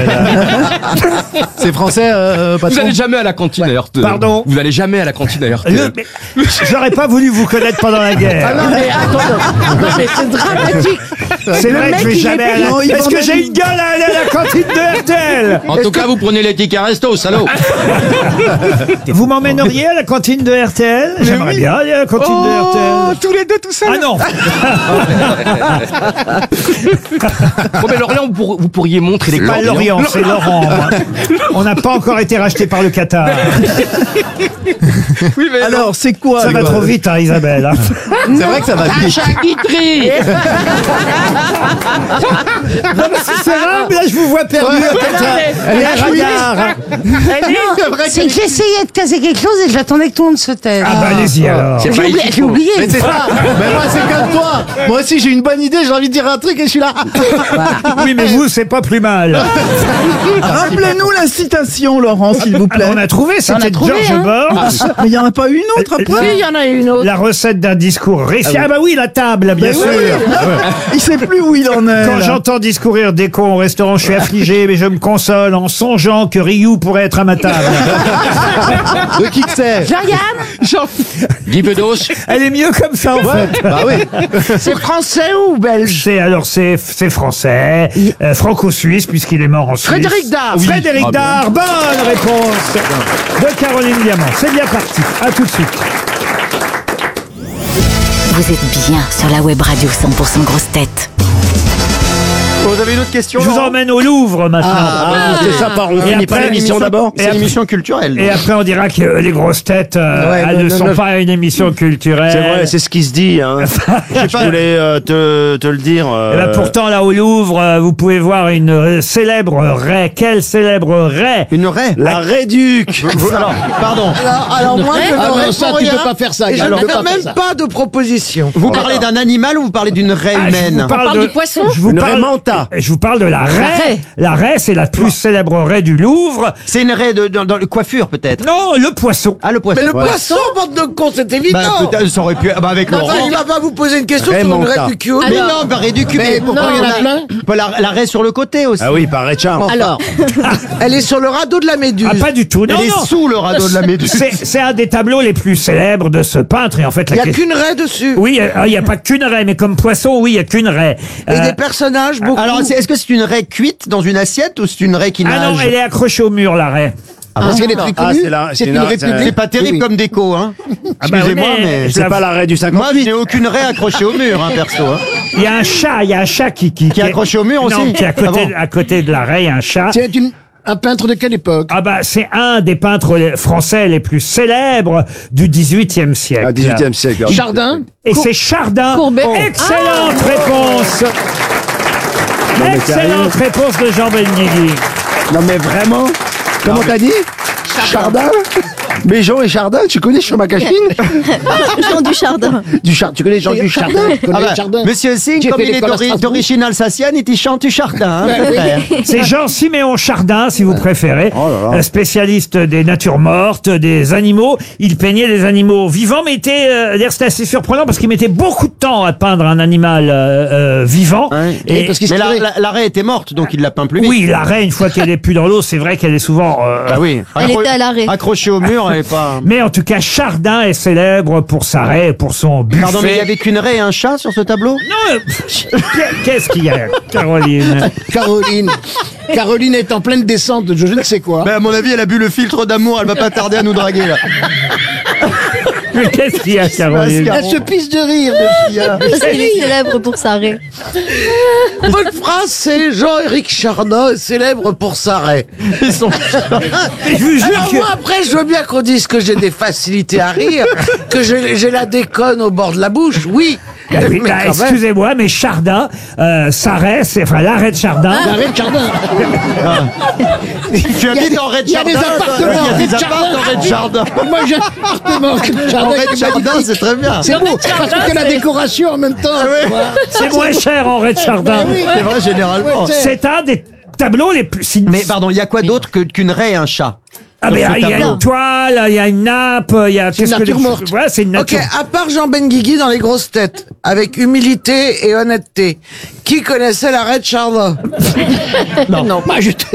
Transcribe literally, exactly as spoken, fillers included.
RTL. C'est français, euh, Vous patron. allez jamais à la cantine à R T L. Pardon. Vous allez jamais à la cantine à R T L. Le- mais J'aurais pas voulu vous connaître pendant la guerre. Ah non, mais attends, non, mais c'est dramatique. C'est le vrai que mec, je vais il jamais est à la... Non, il Est-ce que vendait- j'ai une gueule à aller à la cantine de R T L? En tout cas, vous prenez les tickets resto, salaud. Vous m'emmèneriez à la cantine de R T L? J'aimerais bien aller à la cantine de R T L. tous les deux tout seuls. Ah non. Bon, mais Lorient, vous, pour- vous pourriez montrer les Pas cordes. Lorient, c'est Laurent. moi. On n'a pas encore été racheté par le Qatar. Oui, mais Alors, c'est quoi Ça va quoi trop vite, hein, Isabelle. hein. C'est vrai que ça va vite. Guitry. C'est vrai, mais là, je vous vois perdu. Elle est radar. C'est que j'essayais de casser quelque chose et j'attendais que tout le monde se taise. Ah bah allez-y alors. J'ai oublié, j'ai oublié. Mais c'est ça. Mais moi, c'est comme toi. Moi aussi, j'ai une bonne idée. J'ai envie de dire un truc et je suis là. Oui, mais vous, c'est pas plus mal. Rappelez-nous la citation, Laurent, s'il vous Ah, on a trouvé, c'était trouvé, George hein. Borges. Mais il n'y en a pas une autre Euh, Oui, il y en a une autre. La recette d'un discours réussi. Ah, bah oui, la table, bien Mais sûr. oui, oui. Il sait plus où il en est. Quand là. j'entends discourir des cons au restaurant, je suis affligé, mais je me console en songeant que Ryu pourrait être à ma table. De qui que c'est? Jean-Yann, Guy Bedos. Elle est mieux comme ça, en fait. Bah oui. c'est français ou belge? C'est alors c'est c'est français, euh, franco-suisse puisqu'il est mort en Suisse. Frédéric Dard. Frédéric Ah bien. Dard, bonne réponse de Caroline Diamant. C'est bien parti. À tout de suite. Vous êtes bien sur la web radio cent pour cent grosses têtes. Vous avez une autre question? Je vous Laurent emmène au Louvre maintenant. Ah, c'est ça, par on Et finit pas après, l'émission d'abord. et C'est après- une émission culturelle. Et après, on dira que les grosses têtes euh, Ouais, elles non, ne non, sont non. pas une émission culturelle. C'est vrai, c'est ce qui se dit. Hein. Je voulais euh, te, te le dire. Et euh, ben pourtant, là, au Louvre, euh, vous pouvez voir une euh, célèbre raie. Quelle célèbre raie? Une raie. La raie Duc. Alors, pardon. Alors, alors moi, je ne Ah non, réponds ça, tu rien, peux pas faire ça, et je Gad, ne tu peux fais pas même faire ça. pas de proposition. Vous parlez d'un animal ou vous parlez d'une raie Ah, je humaine? vous parle parle de du poisson. Je vous Une parle, raie manta. Je vous parle de la raie. raie. La raie, c'est la plus célèbre raie du Louvre. C'est une raie de, dans, dans le coiffure peut-être. Non, le poisson. Ah, le poisson. Mais le poisson, bande de cons, c'est évident. Bah, peut-être, ça aurait pu. Ah, bah, avec Enfin, Laurent. il va pas vous poser une question Raie sur une Manta. raie du cul. Mais non, bah, raie du cul. Mais pourquoi il y en a plein La, la raie sur le côté aussi. Ah oui, par raie de charme. Alors, Elle est sur le radeau de la méduse. Ah, pas du tout. Non, Elle non. est sous le radeau de la méduse. C'est c'est un des tableaux les plus célèbres de ce peintre. Et en fait, Il la n'y a question- qu'une raie dessus. Oui, euh, il n'y a pas qu'une raie, mais comme poisson, oui, il n'y a qu'une raie. Et Euh, des personnages, beaucoup. Alors, c'est- est-ce que c'est une raie cuite dans une assiette ou c'est une raie qui nage? Ah non, elle est accrochée au mur, la raie. Parce qu'elle est très Ah, connue. c'est la- C'est c'est une la- république. C'est pas terrible Oui. comme déco, hein. Ah bah Excusez-moi, oui, mais mais je la- c'est pas la raie du cinquante. Moi, j'ai aucune raie accrochée au mur, hein, perso. Hein. Il y a un chat, il y a un chat qui... Qui, Qui est accroché au mur non, aussi? qui est à côté, Ah bon à côté de la raie, il y a un chat. C'est une- un peintre de quelle époque? Ah bah c'est un des peintres les- français les plus célèbres du dix-huitième siècle. Ah, dix-huitième siècle. Chardin? Et c'est Chardin. Courbet. Oh. Excellente réponse. mais Excellente réponse de Jean Benguigui. Non, mais vraiment? Comment t'as dit? Chardin? Mais Jean et Chardin, tu connais sur ma cachine? Jean du Chardin. Du Chardin, tu connais Jean du Chardin? Tu connais Ah bah, Chardin? Monsieur Singh, J'ai comme fait il est l'école à d'ori- Strasbourg. d'origine alsacienne, il chante du Chardin, hein, mon frère. C'est Jean-Siméon Chardin, si vous préférez, Oh là là. un spécialiste des natures mortes, des animaux. Il peignait des animaux vivants, mais était, euh, d'ailleurs, c'était assez surprenant parce qu'il mettait beaucoup de temps à peindre un animal euh, euh, vivant. Ouais. Et, parce qu'il se Mais la, tirait. la, la raie était morte, donc il l'a peint plus vite. oui, la raie, une fois qu'elle est plus dans l'eau, c'est vrai qu'elle est souvent. euh, Ah oui. Elle Accro- était à l'arrêt. Accrochée au mur, elle est pas. Mais en tout cas, Chardin est célèbre pour sa raie, pour son buffet. Pardon, mais il y avait qu'une raie et un chat sur ce tableau? Non, euh, qu'est-ce qu'il y a, Caroline? Caroline. Caroline est en pleine descente de je ne sais quoi. Ben, à mon avis, elle a bu le filtre d'amour, elle va pas tarder à nous draguer, là. Mais qu'est-ce qu'il y a, Caroline? Elle se pisse de rire de ce gars. Parce qu'il est célèbre pour sa raie. Votre phrase, c'est Jean-Éric Chardin est célèbre pour sa raie. Ils sont... Mais je vous jure Alors que... moi, après, je veux bien qu'on dise que j'ai des facilités à rire, que j'ai j'ai la déconne au bord de la bouche, oui. Ah oui, Mais bah, quand même. excusez-moi, mais Chardin, euh, sa raie, c'est, enfin, l'arrêt de Chardin. Arrête Chardin. Tu habites en raie de Il y a Chardin? des appartements Il y a en des raie de appartements Chardin. en raie de Chardin. Moi j'ai un appartement en En raie de Chardin, c'est très bien. C'est beau, parce que la décoration en même temps. tu vois. C'est moins cher en raie de Chardin. C'est vrai, généralement. Ouais, C'est un des tableaux les plus... sign- Mais pardon, il y a quoi d'autre que- qu'une raie et un chat? Ah, mais Sur ce il y a tableau. une toile, il y a une nappe, il y a... C'est une qu'est-ce que nature les- morte. Voilà, c'est une Ok, nature... à part Jean Benguigui dans les grosses têtes, avec humilité et honnêteté, qui connaissait la raie de Chardin? Non, non, pas juste.